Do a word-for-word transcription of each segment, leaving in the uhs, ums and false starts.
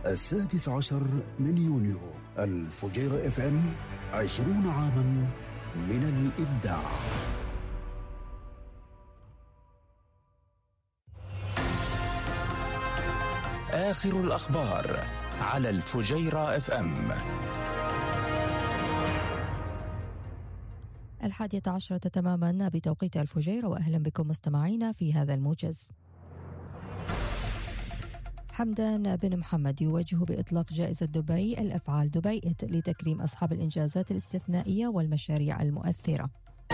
السادس عشر من يونيو. الفجيرة اف ام، عشرون عاما من الإبداع. آخر الأخبار على الفجيرة اف ام. الحادية عشرة تماما بتوقيت الفجيرة، وأهلا بكم مستمعينا في هذا الموجز. حمدان بن محمد يوجه بإطلاق جائزة دبي الأفعال دبي لتكريم أصحاب الإنجازات الاستثنائية والمشاريع المؤثرة.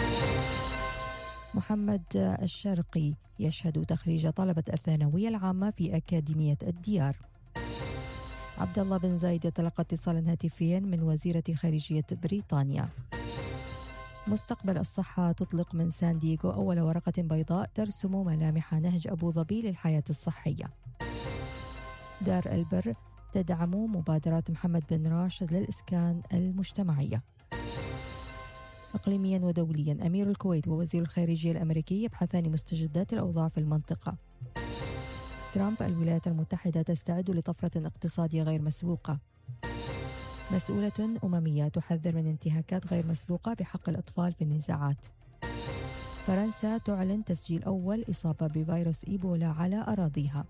محمد الشرقي يشهد تخريج طلبة الثانوية العامة في أكاديمية الديار. عبد الله بن زايد يتلقى اتصالا هاتفيا من وزيرة خارجية بريطانيا. مستقبل الصحة تطلق من سان دييغو أول ورقة بيضاء ترسم ملامح نهج أبو ظبي للحياة الصحية. دار البر تدعم مبادرات محمد بن راشد للإسكان المجتمعية. إقليميا ودوليا، أمير الكويت ووزير الخارجية الأمريكي يبحثان مستجدات الأوضاع في المنطقة. ترامب الولايات المتحدة تستعد لطفرة اقتصادية غير مسبوقة. مسؤولة أممية تحذر من انتهاكات غير مسبوقة بحق الأطفال في النزاعات. فرنسا تعلن تسجيل أول إصابة بفيروس إيبولا على أراضيها.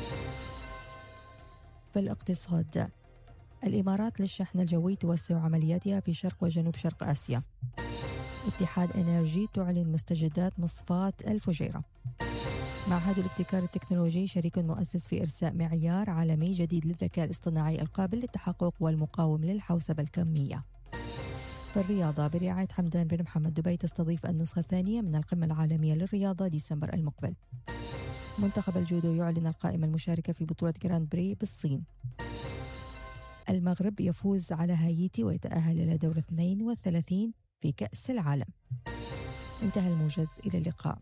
في الاقتصاد، الإمارات للشحن الجوي توسع عملياتها في شرق وجنوب شرق آسيا. اتحاد إنرجي تعلن مستجدات مصفاة الفجيرة. معهد الابتكار التكنولوجي شريك مؤسس في إرساء معيار عالمي جديد للذكاء الاصطناعي القابل للتحقق والمقاوم للحوسبة الكمية. في الرياضة، برعاية حمدان بن محمد، دبي تستضيف النسخة الثانية من القمة العالمية للرياضة ديسمبر المقبل. منتخب الجودو يعلن القائمة المشاركة في بطولة جراند بري بالصين. المغرب يفوز على هايتي ويتأهل إلى دور اثنين وثلاثين في كأس العالم. انتهى الموجز، إلى اللقاء.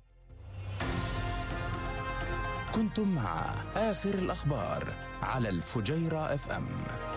كنتم مع آخر الأخبار على الفجيرة اف ام.